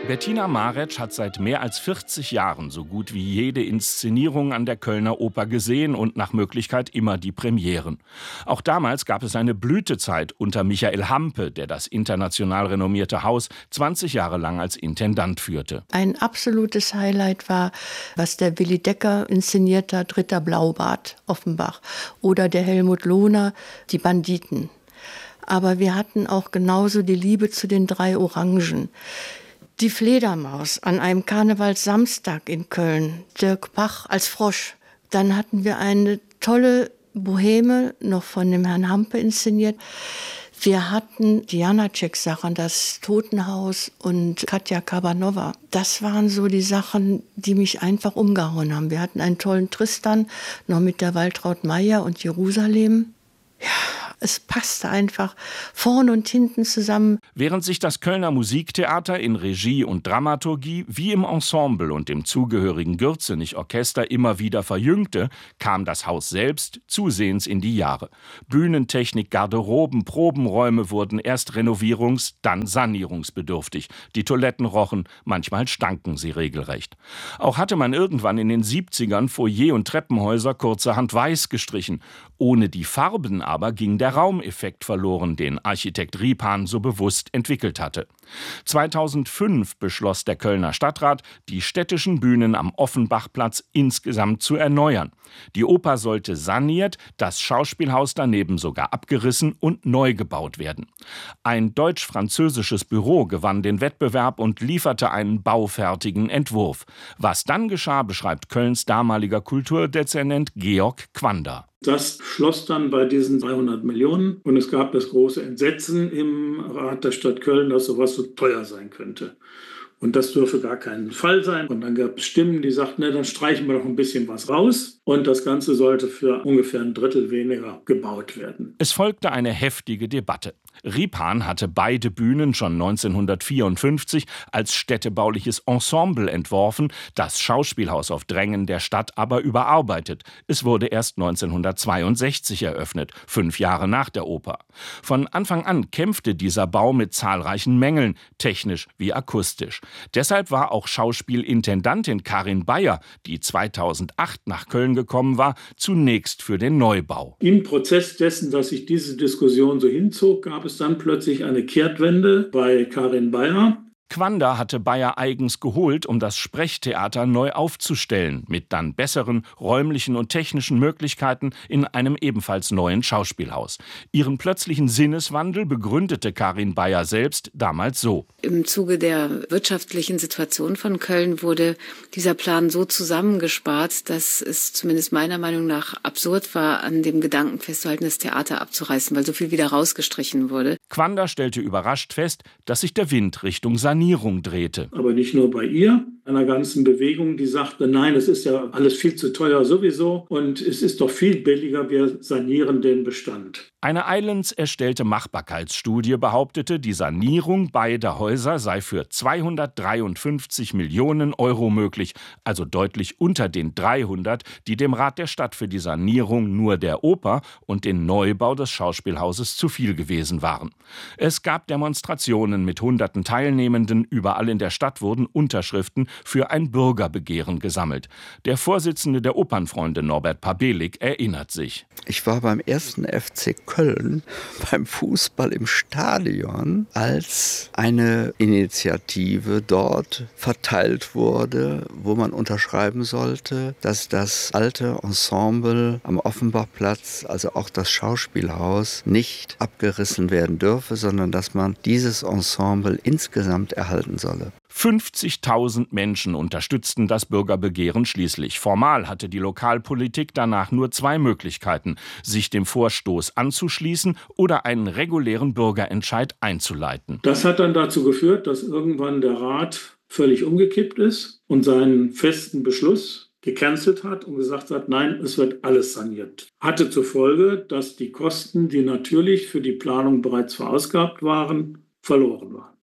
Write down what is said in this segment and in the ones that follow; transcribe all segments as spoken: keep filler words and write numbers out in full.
Bettina Maretsch hat seit mehr als vierzig Jahren so gut wie jede Inszenierung an der Kölner Oper gesehen und nach Möglichkeit immer die Premieren. Auch damals gab es eine Blütezeit unter Michael Hampe, der das international renommierte Haus zwanzig Jahre lang als Intendant führte. Ein absolutes Highlight war, was der Willi Decker inszeniert hat, Ritter Blaubart, Offenbach, oder der Helmut Lohner, Die Banditen. Aber wir hatten auch genauso die Liebe zu den drei Orangen. Die Fledermaus an einem Karnevalssamstag in Köln, Dirk Bach als Frosch. Dann hatten wir eine tolle Boheme, noch von dem Herrn Hampe inszeniert. Wir hatten die Janacek-Sachen, das Totenhaus und Katja Kabanova. Das waren so die Sachen, die mich einfach umgehauen haben. Wir hatten einen tollen Tristan, noch mit der Waltraud Meyer und Jerusalem. Ja, es passte einfach vorne und hinten zusammen. Während sich das Kölner Musiktheater in Regie und Dramaturgie wie im Ensemble und dem zugehörigen Gürzenich-Orchester immer wieder verjüngte, kam das Haus selbst zusehends in die Jahre. Bühnentechnik, Garderoben, Probenräume wurden erst renovierungs-, dann sanierungsbedürftig. Die Toiletten rochen, manchmal stanken sie regelrecht. Auch hatte man irgendwann in den siebzigern Foyer und Treppenhäuser kurzerhand weiß gestrichen. Ohne die Farben aber ging der Raumeffekt verloren, den Architekt Ripan so bewusst entwickelt hatte. zweitausendfünf beschloss der Kölner Stadtrat, die städtischen Bühnen am Offenbachplatz insgesamt zu erneuern. Die Oper sollte saniert, das Schauspielhaus daneben sogar abgerissen und neu gebaut werden. Ein deutsch-französisches Büro gewann den Wettbewerb und lieferte einen baufertigen Entwurf. Was dann geschah, beschreibt Kölns damaliger Kulturdezernent Georg Quander. Das schloss dann bei diesen dreihundert Millionen und es gab das große Entsetzen im Rat der Stadt Köln, dass sowas so teuer sein könnte. Und das dürfe gar kein Fall sein. Und dann gab es Stimmen, die sagten, ne, dann streichen wir doch ein bisschen was raus. Und das Ganze sollte für ungefähr ein Drittel weniger gebaut werden. Es folgte eine heftige Debatte. Ripan hatte beide Bühnen schon neunzehnhundertvierundfünfzig als städtebauliches Ensemble entworfen, das Schauspielhaus auf Drängen der Stadt aber überarbeitet. Es wurde erst neunzehnhundertzweiundsechzig eröffnet, fünf Jahre nach der Oper. Von Anfang an kämpfte dieser Bau mit zahlreichen Mängeln, technisch wie akustisch. Deshalb war auch Schauspielintendantin Karin Beyer, die zweitausendacht nach Köln gekommen war, zunächst für den Neubau. Im Prozess dessen, dass sich diese Diskussion so hinzog, gab es dann plötzlich eine Kehrtwende bei Karin Beyer. Quander hatte Beyer eigens geholt, um das Sprechtheater neu aufzustellen, mit dann besseren räumlichen und technischen Möglichkeiten in einem ebenfalls neuen Schauspielhaus. Ihren plötzlichen Sinneswandel begründete Karin Beyer selbst damals so. Im Zuge der wirtschaftlichen Situation von Köln wurde dieser Plan so zusammengespart, dass es zumindest meiner Meinung nach absurd war, an dem Gedanken festzuhalten, das Theater abzureißen, weil so viel wieder rausgestrichen wurde. Quander stellte überrascht fest, dass sich der Wind Richtung Sanierung drehte. Aber nicht nur bei ihr, einer ganzen Bewegung, die sagte, nein, es ist ja alles viel zu teuer sowieso und es ist doch viel billiger, wir sanieren den Bestand. Eine eigens erstellte Machbarkeitsstudie behauptete, die Sanierung beider Häuser sei für zweihundertdreiundfünfzig Millionen Euro möglich, also deutlich unter den dreihundert, die dem Rat der Stadt für die Sanierung nur der Oper und den Neubau des Schauspielhauses zu viel gewesen waren. Es gab Demonstrationen mit hunderten Teilnehmenden, überall in der Stadt wurden Unterschriften für ein Bürgerbegehren gesammelt. Der Vorsitzende der Opernfreunde Norbert Pabelik erinnert sich. Ich war beim ersten F C Köln beim Fußball im Stadion, als eine Initiative dort verteilt wurde, wo man unterschreiben sollte, dass das alte Ensemble am Offenbachplatz, also auch das Schauspielhaus, nicht abgerissen werden dürfe, sondern dass man dieses Ensemble insgesamt erhalten solle. fünfzigtausend Menschen unterstützten das Bürgerbegehren schließlich. Formal hatte die Lokalpolitik danach nur zwei Möglichkeiten: sich dem Vorstoß anzuschließen oder einen regulären Bürgerentscheid einzuleiten. Das hat dann dazu geführt, dass irgendwann der Rat völlig umgekippt ist und seinen festen Beschluss gecancelt hat und gesagt hat, nein, es wird alles saniert. Hatte zur Folge, dass die Kosten, die natürlich für die Planung bereits verausgabt waren, verloren waren.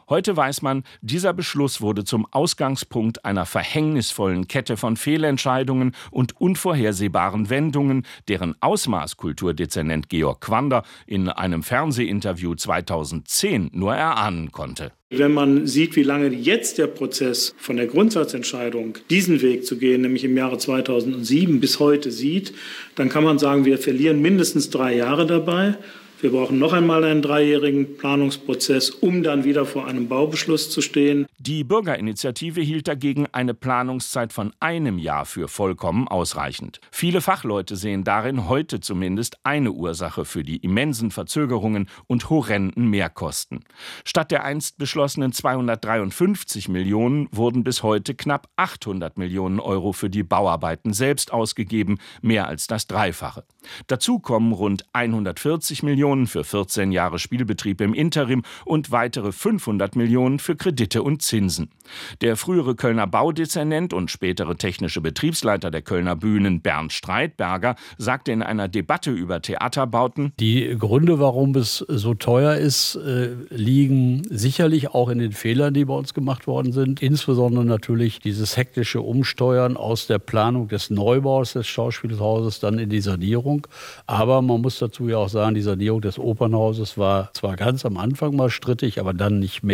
Heute weiß man, dieser Beschluss wurde zum Ausgangspunkt einer verhängnisvollen Kette von Fehlentscheidungen und unvorhersehbaren Wendungen, deren Ausmaß Kulturdezernent Georg Quander in einem Fernsehinterview zweitausendzehn nur erahnen konnte. Wenn man sieht, wie lange jetzt der Prozess von der Grundsatzentscheidung, diesen Weg zu gehen, nämlich im Jahre zweitausendsieben bis heute sieht, dann kann man sagen, wir verlieren mindestens drei Jahre dabei. Wir brauchen noch einmal einen dreijährigen Planungsprozess, um dann wieder vor einem Baubeschluss zu stehen. Die Bürgerinitiative hielt dagegen eine Planungszeit von einem Jahr für vollkommen ausreichend. Viele Fachleute sehen darin heute zumindest eine Ursache für die immensen Verzögerungen und horrenden Mehrkosten. Statt der einst beschlossenen zweihundertdreiundfünfzig Millionen wurden bis heute knapp achthundert Millionen Euro für die Bauarbeiten selbst ausgegeben, mehr als das Dreifache. Dazu kommen rund hundertvierzig Millionen für vierzehn Jahre Spielbetrieb im Interim und weitere fünfhundert Millionen für Kredite und Zinsen. Der frühere Kölner Baudezernent und spätere technische Betriebsleiter der Kölner Bühnen Bernd Streitberger sagte in einer Debatte über Theaterbauten: Die Gründe, warum es so teuer ist, liegen sicherlich auch in den Fehlern, die bei uns gemacht worden sind. Insbesondere natürlich dieses hektische Umsteuern aus der Planung des Neubaus des Schauspielhauses dann in die Sanierung. Aber man muss dazu ja auch sagen, die Sanierung des Opernhauses war zwar ganz am Anfang mal strittig, aber dann nicht mehr.